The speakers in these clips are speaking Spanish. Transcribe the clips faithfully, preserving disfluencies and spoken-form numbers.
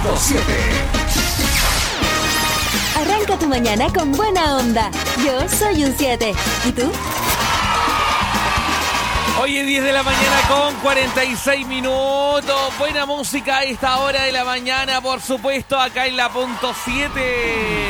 punto siete. Arranca tu mañana con buena onda. Yo soy un siete. ¿Y tú? Hoy es diez de la mañana con cuarenta y seis minutos. Buena música a esta hora de la mañana, por supuesto, acá en la punto siete.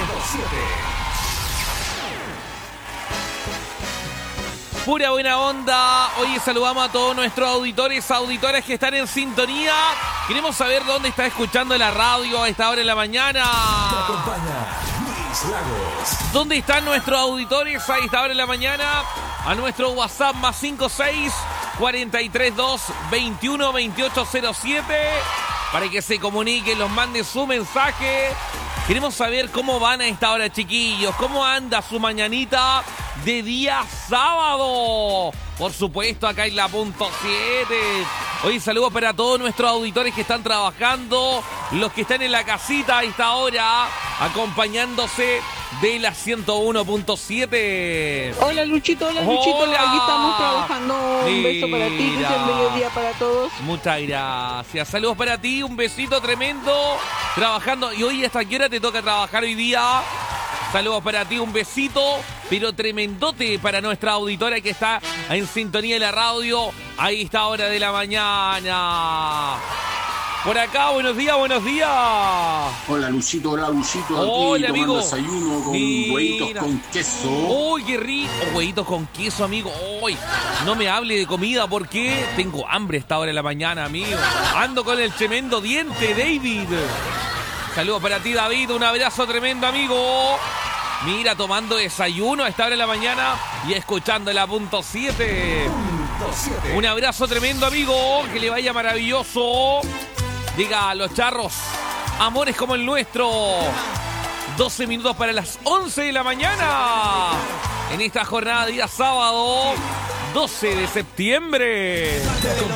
Pura buena onda. Hoy saludamos a todos nuestros auditores, auditoras que están en sintonía. Queremos saber dónde está escuchando la radio a esta hora de la mañana. Te acompaña Luis Lagos. ¿Dónde están nuestros auditores a esta hora de la mañana? A nuestro WhatsApp más cinco seis, cuatro tres dos, veintiuno veintiocho cero siete para que se comuniquen, los mande su mensaje. Queremos saber cómo van a esta hora, chiquillos. ¿Cómo anda su mañanita de día sábado? Por supuesto, acá en la punto siete. Hoy saludos para todos nuestros auditores que están trabajando, los que están en la casita a esta hora, acompañándose de la ciento uno punto siete. Hola Luchito, hola Luchito, Hola. aquí estamos trabajando. Un Mira. beso para ti, que es el mediodía para todos. Muchas gracias. Saludos para ti, un besito tremendo. Trabajando. ¿Y hoy hasta qué hora te toca trabajar hoy día? Saludos para ti, un besito, pero tremendote para nuestra auditora que está en sintonía de la radio a esta hora de la mañana. Por acá, buenos días, buenos días. Hola Luchito, hola Luchito, Hola, aquí amigo. tomando desayuno con Mira. huevitos con queso. ¡Uy, qué rico! Huevitos con queso, amigo. ¡Uy! No me hable de comida porque tengo hambre a esta hora de la mañana, amigo. Ando con el tremendo diente, David. Saludos para ti, David. Un abrazo tremendo, amigo. Mira, tomando desayuno a esta hora de la mañana y escuchando la punto siete. Un abrazo tremendo, amigo. Que le vaya maravilloso. Diga a los charros, amores como el nuestro. doce minutos para las once de la mañana. En esta jornada, día sábado, doce de septiembre.